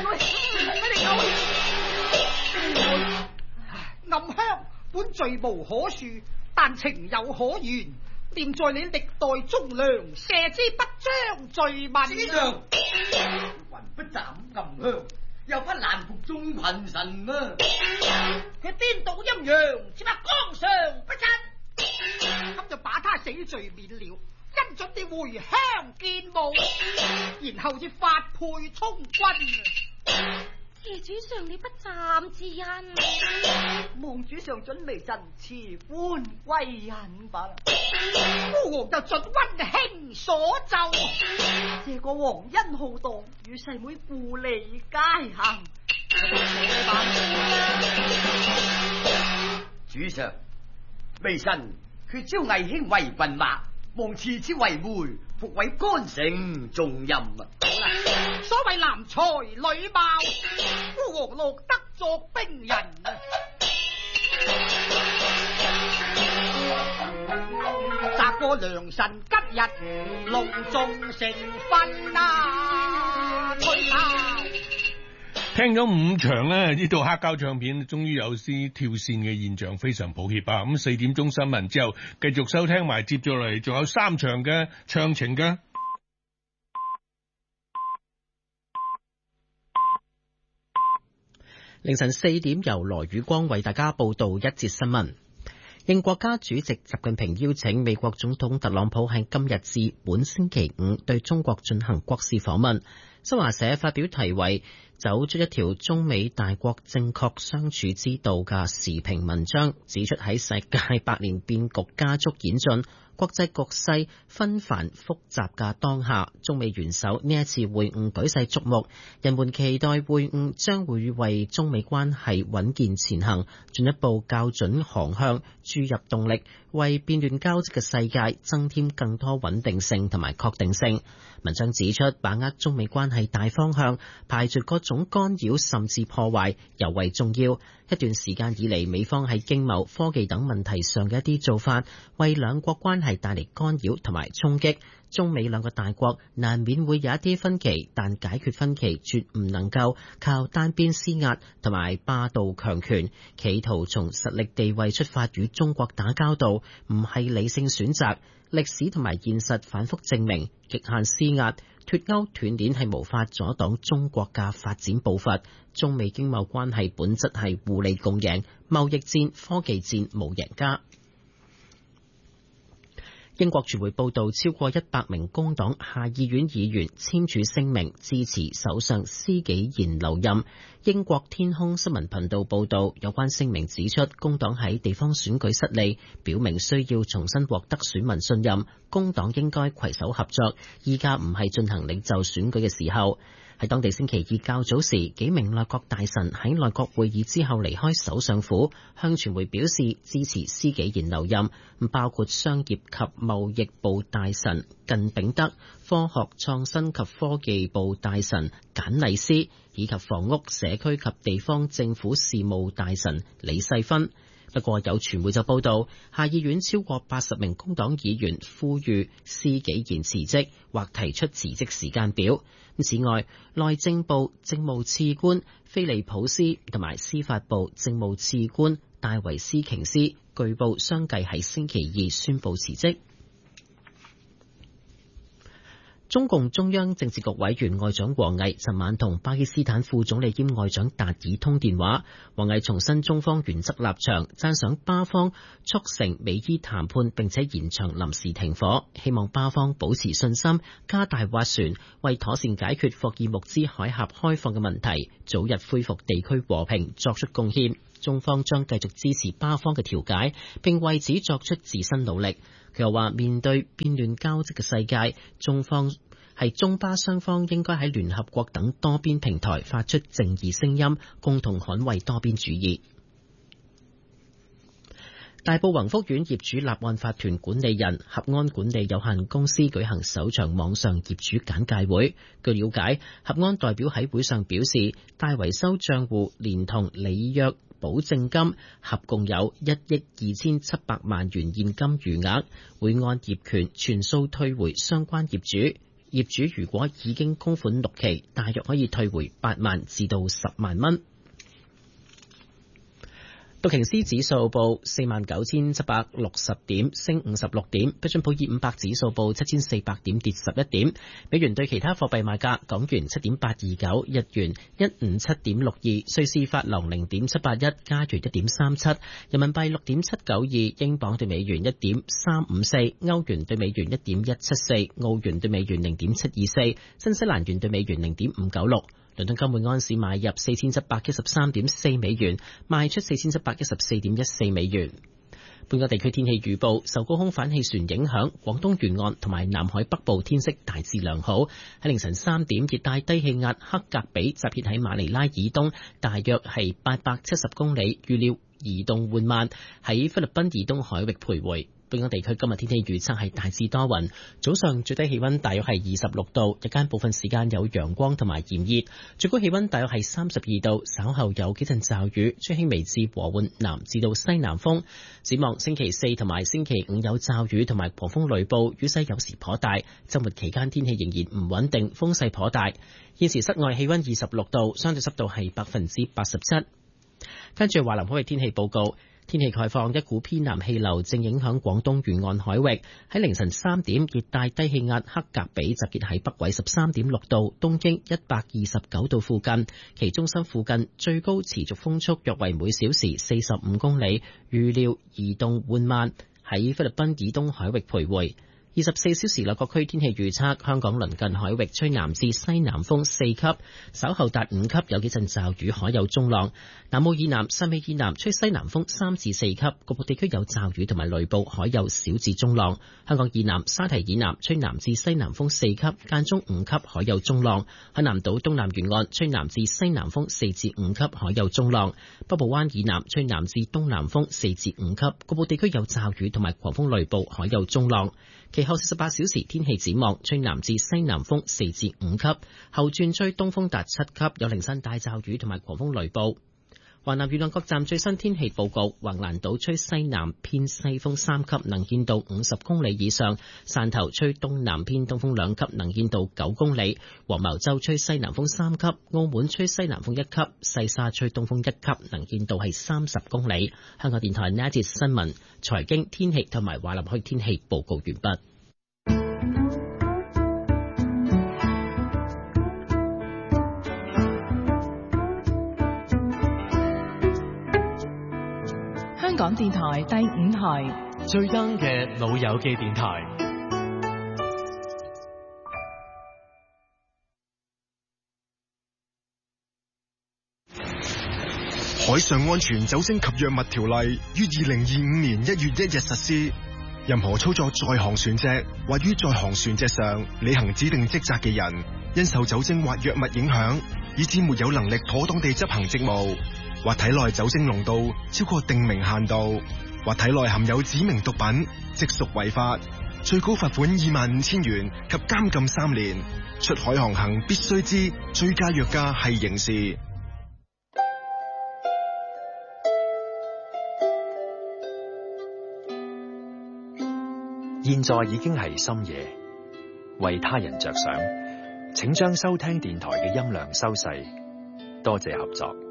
暗香本罪無可恕，但情有可原。念在你歷代忠良，赦之不將罪問。 主上，還不斬暗香，又不難服眾群臣啊！ 佢顛倒陰陽，只怕綱常不振。咁就把他死罪免了，恩准你回鄉見母，然後至發配充軍。 謝主上你不暫自恩， 望主上准微臣辭官歸隱吧啦。 孤王就准溫馨所奏， 謝過皇恩浩蕩，與細妹故利皆行。 主上，微臣決招魏兄為郡馬，望賜之為媒，復為干城重任啊！ 所謂男才女貌，孤王樂得作兵人啊！擇個良辰吉日，隆重成婚啊！吹炮。 聽咗5場咧，呢套黑膠唱片終於有啲跳線嘅現象，非常抱歉啊！咁4點鐘新聞之後，繼續收聽埋，接咗嚟仲有3場嘅唱情嘅。 凌晨4點，由羅宇光為大家報道一節新聞。應國家主席習近平邀請，美國總統特朗普喺今日至本星期5對中國進行國事訪問。新華社發表題為走出一條中美大國正確相處之道嘅時評文章，指出喺世界百年變局加速演進、國際局勢紛繁複雜嘅當下，中美元首呢一次會晤舉世矚目，人們期待會晤將會為中美關係穩健前行進一步校準航向注入動力，為變亂交織嘅世界增添更多穩定性同埋確定性。文章指出，把握中美關係大方向，排除各種干擾甚至破壞尤為重要。一段時間以嚟，美方喺經貿、科技等問題上嘅一啲做法，為兩國關係帶嚟干擾同埋衝擊。中美兩個大國難免會有一啲分歧，但解決分歧絕唔能夠靠單邊施壓同埋霸道強權，企圖從實力地位出發與中國打交道，唔係理性選擇。歷史同埋現實反覆證明，極限施壓、脫鈎斷鏈係無法阻擋中國嘅發展步伐。中美經貿關係本質係互利共贏，貿易戰、科技戰無贏家。英國傳媒報道，超過100名工黨下議院議員簽署聲明支持首相施紀賢留任。英國天空新聞頻道報道，有關聲明指出，工黨喺地方選舉失利，表明需要重新獲得選民信任，工黨應該攜手合作，依家唔係進行領袖選舉嘅時候。喺當地星期二較早時，幾名內閣大臣喺內閣會議之後離開首相府，向傳媒表示支持施紀賢留任，包括商業及貿易部大臣靳炳德、科學創新及科技部大臣簡麗斯，以及房屋、社區及地方政府事務大臣李世芬。不過有傳媒就報道，下議院超過80名工黨議員呼籲施紀賢辭職或提出辭職時間表。此外，內政部政務次官菲利普斯同埋司法部政務次官戴維斯瓊斯據報相繼喺星期二宣布辭職。中共中央政治局委員外長王毅尋晚同巴基斯坦副總理兼外長達爾通電話，王毅重申中方原則立場，讚賞巴方促成美伊談判並且延長臨時停火，希望巴方保持信心，加大斡旋，為妥善解決霍爾木茲海峽開放嘅問題，早日恢復地區和平作出貢獻。中方將繼續支持巴方嘅調解，並為此作出自身努力。佢又話，面對變亂交織嘅世界，中巴雙方應該喺聯合國等多邊平台發出正義聲音，共同捍衛多邊主義。大埔宏福苑業主立案法團管理人合安管理有限公司舉行首場網上業主簡介會。據了解，合安代表喺會上表示，大維修賬戶連同履約保證金合共有1億2700萬元現金餘額，會按業權全數退回相關業主。 業主如果已經供款6期，大約可以退回8萬至到10萬蚊。道瓊斯指數報49,760點，升56點；標準普爾500指數報7,400點，跌11點。美元對其他貨幣賣價：港元7.829，日元157.62，瑞士法郎0.781，加元1.37，人民幣6.792，英鎊對美元1.354，歐元對美元1.174，澳元對美元0.724，新西蘭元對美元0.596。倫敦金每安士買入4713.4美元，賣出4714.14美元。本港地區天氣預報，受高空反氣旋影響，廣東沿岸同埋南海北部天色大致良好。喺凌晨3點，熱帶低氣壓克格比集結喺馬尼拉以東，大約係870公里，預料移動緩慢，喺菲律賓以東海域徘徊。本港地區今日天氣預測係大致多雲，早上最低氣溫大約係26度，日間部分時間有陽光同埋炎熱，最高氣溫大約係32度，稍後有幾陣驟雨，吹輕微至和緩南至到西南風。展望星期4同埋星期5有驟雨同埋狂風雷暴，雨勢有時頗大。周末期間天氣仍然唔穩定，風勢頗大。現時室外氣溫26度，相對濕度係87%。跟住華南海域天氣報告。天氣概況，一股偏南氣流正影響廣東沿岸海域。喺凌晨3點，熱帶低氣壓克格比集結喺北緯13.6度、東經129度附近，其中心附近最高持續風速約為每小時45公里，預料移動緩慢，喺菲律賓以東海域徘徊。24小時內各區天氣預測，香港鄰近海域吹南至西南風4級，稍後達5級，有幾陣驟雨，海有中浪。南澳以南、汕尾以南吹西南風3至4級，局部地區有驟雨同埋雷暴，海有小至中浪。香港以南、沙堤以南吹南至西南風4級，間中5級，海有中浪。海南島東南沿岸吹南至西南風4至5級，海有中浪。北部灣以南吹南至東南風4至5級，局部地區有驟雨同埋狂風雷暴，海有中浪。其後48小時天氣展望，吹南至西南風4至5級，後轉吹東風達7級，有零散大驟雨同埋狂風雷暴。華南沿岸各站最新天氣報告：橫瀾島吹西南偏西風3級，能見度50公里以上；汕頭吹東南偏東風2級，能見度9公里；黃茅洲吹西南風3級；澳門吹西南風1級；西沙吹東風1級，能見度係30公里。香港電台呢一節新聞、財經、天氣同埋華南海天氣報告完畢。 香港電台第5台最 young 嘅老友記電台。 海上安全酒精及藥物條例於2025年1月1日實施。任何操作在航船隻或於在航船隻上履行指定職責嘅人，因受酒精或藥物影響，以致沒有能力妥當地執行職務，或體內酒精濃度超過定明限度，或體內含有指明毒品，即屬違法，最高罰款25,000元及監禁3年。出海航行必須知醉駕藥駕係刑事。 現在已經係深夜，為他人着想，請將收聽電台嘅音量收細，多謝合作。